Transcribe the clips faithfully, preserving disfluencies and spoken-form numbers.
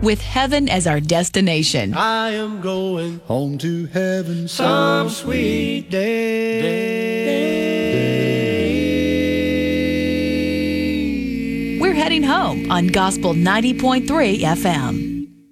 with heaven as our destination. I am going home to heaven some sweet day. We're heading home on Gospel ninety point three F M.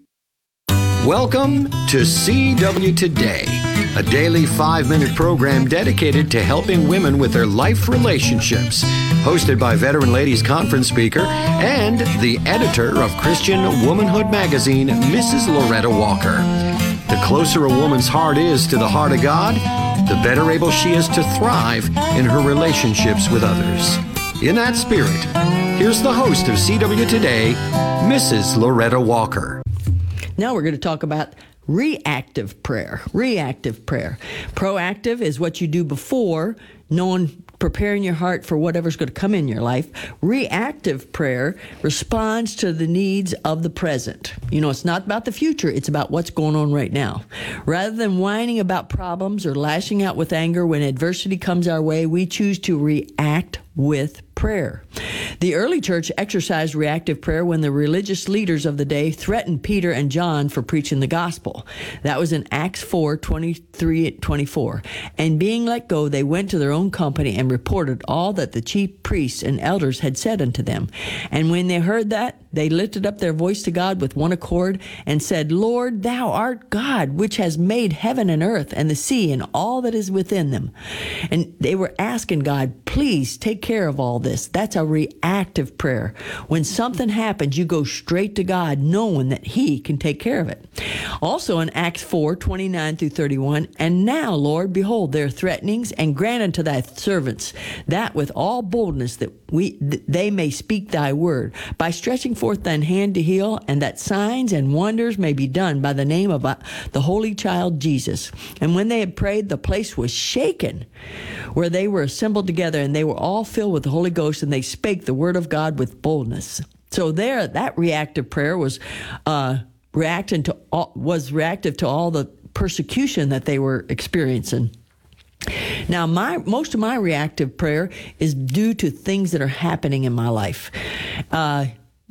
Welcome to C W Today, a daily five-minute program dedicated to helping women with their life relationships. Hosted by Veteran Ladies Conference speaker and the editor of Christian Womanhood magazine, Missus Loretta Walker. The closer a woman's heart is to the heart of God, the better able she is to thrive in her relationships with others. In that spirit, here's the host of C W Today, Missus Loretta Walker. Now we're going to talk about reactive prayer. Reactive prayer. Proactive is what you do before, knowing, preparing your heart for whatever's going to come in your life. Reactive prayer responds to the needs of the present. You know, it's not about the future, it's about what's going on right now. Rather than whining about problems or lashing out with anger when adversity comes our way, we choose to react with prayer. The early church exercised reactive prayer when the religious leaders of the day threatened Peter and John for preaching the gospel. That was in Acts four, twenty-three, twenty-four. And being let go, they went to their own company and reported all that the chief priests and elders had said unto them. And when they heard that, they lifted up their voice to God with one accord and said, Lord, thou art God, which has made heaven and earth and the sea and all that is within them. And they were asking God, please take care of all this. That's a reactive prayer. When something happens, you go straight to God, knowing that He can take care of it. Also in Acts four, twenty-nine through thirty-one, and now, Lord, behold their threatenings, and grant unto thy servants that with all boldness that we th- they may speak thy word, by stretching forth thine hand to heal, and that signs and wonders may be done by the name of uh, the Holy Child Jesus. And when they had prayed, the place was shaken, where they were assembled together, and they were all filled with the Holy Ghost, and they spake the word of God with boldness. So there, that reactive prayer was uh, reacting to all, was reactive to all the persecution that they were experiencing. Now, my most of my reactive prayer is due to things that are happening in my life. Uh,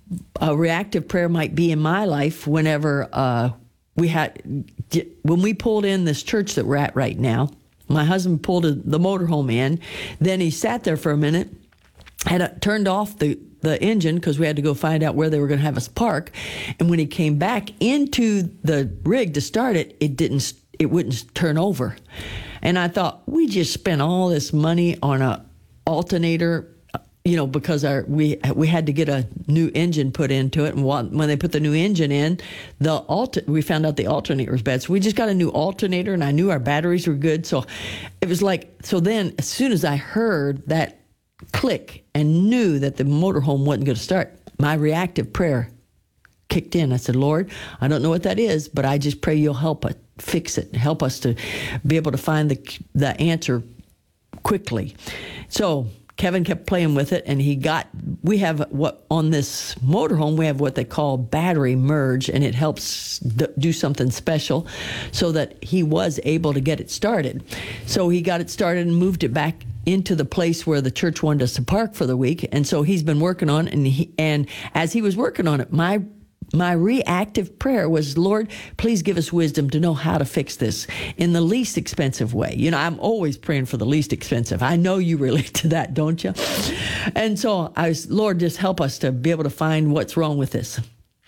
a reactive prayer might be in my life whenever uh, we had when we pulled in this church that we're at right now. My husband pulled a, the motorhome in. Then he sat there for a minute, had a, turned off the, the engine because we had to go find out where they were going to have us park. And when he came back into the rig to start it, it didn't. It wouldn't turn over. And I thought, we just spent all this money on a alternator, you know, because our we we had to get a new engine put into it. And when they put the new engine in, the alter, we found out the alternator was bad. So we just got a new alternator, and I knew our batteries were good. So it was like, so then as soon as I heard that click and knew that the motorhome wasn't going to start, my reactive prayer kicked in. I said, Lord, I don't know what that is, but I just pray you'll help us fix it, help us to be able to find the the answer quickly. So Kevin kept playing with it, and he got, we have what, on this motorhome, we have what they call battery merge, and it helps d- do something special so that he was able to get it started. So he got it started and moved it back into the place where the church wanted us to park for the week. And so he's been working on it, and he, and as he was working on it, my My reactive prayer was, Lord, please give us wisdom to know how to fix this in the least expensive way. You know, I'm always praying for the least expensive. I know you relate to that, don't you? And so I was, Lord, just help us to be able to find what's wrong with this.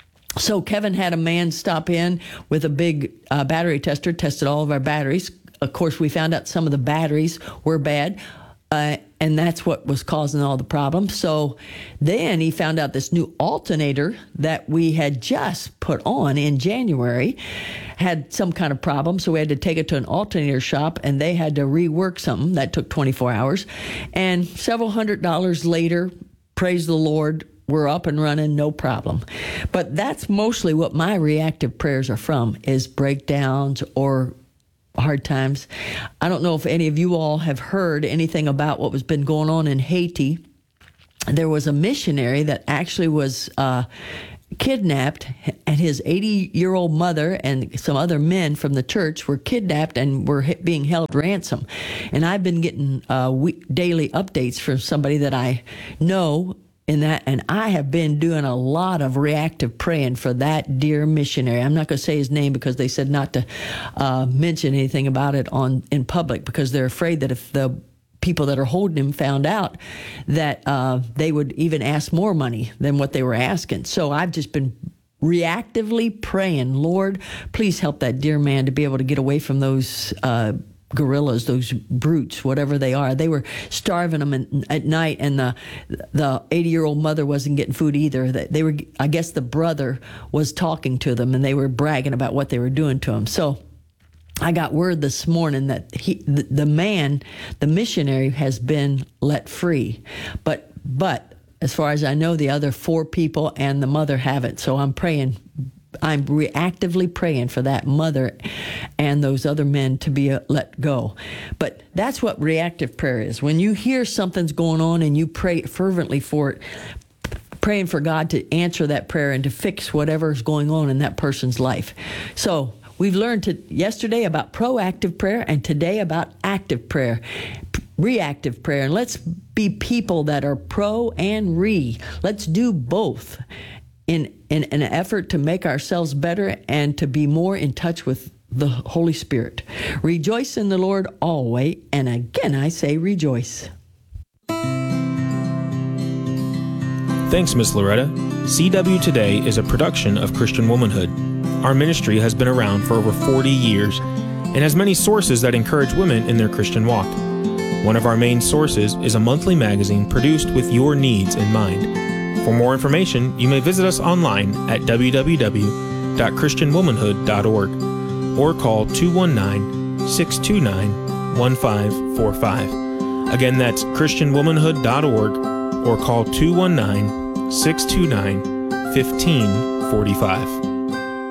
So Kevin had a man stop in with a big uh, battery tester, tested all of our batteries. Of course, we found out some of the batteries were bad. Uh, and that's what was causing all the problems. So then he found out this new alternator that we had just put on in January had some kind of problem. So we had to take it to an alternator shop, and they had to rework something. That took twenty-four hours. And several hundred dollars later, praise the Lord, we're up and running, no problem. But that's mostly what my reactive prayers are from, is breakdowns or hard times. I don't know if any of you all have heard anything about what was been going on in Haiti. There was a missionary that actually was uh, kidnapped, and his eighty-year-old mother and some other men from the church were kidnapped and were being held ransom. And I've been getting uh, week, daily updates from somebody that I know in that, and I have been doing a lot of reactive praying for that dear missionary. I'm not going to say his name because they said not to uh, mention anything about it on in public because they're afraid that if the people that are holding him found out that uh, they would even ask more money than what they were asking. So I've just been reactively praying, Lord, please help that dear man to be able to get away from those uh gorillas, those brutes, whatever they are. They were starving them in, at night, and the the eighty-year-old mother wasn't getting food either. They were, I guess, the brother was talking to them, and they were bragging about what they were doing to him. So I got word this morning that he, the, the man, the missionary, has been let free, but but as far as I know, the other four people and the mother haven't. So I'm praying. I'm reactively praying for that mother and those other men to be uh, let go. But that's what reactive prayer is. When you hear something's going on and you pray fervently for it, praying for God to answer that prayer and to fix whatever's going on in that person's life. So we've learned to, yesterday about proactive prayer and today about active prayer, reactive prayer. And let's be people that are pro and re. Let's do both. In, in, in an effort to make ourselves better and to be more in touch with the Holy Spirit. Rejoice in the Lord always, and again I say rejoice. Thanks, Miss Loretta. C W Today is a production of Christian Womanhood. Our ministry has been around for over forty years and has many sources that encourage women in their Christian walk. One of our main sources is a monthly magazine produced with your needs in mind. For more information, you may visit us online at w w w dot christian womanhood dot org or call two one nine, six two nine, one five four five. Again, that's christian womanhood dot org or call two one nine, six two nine, one five four five.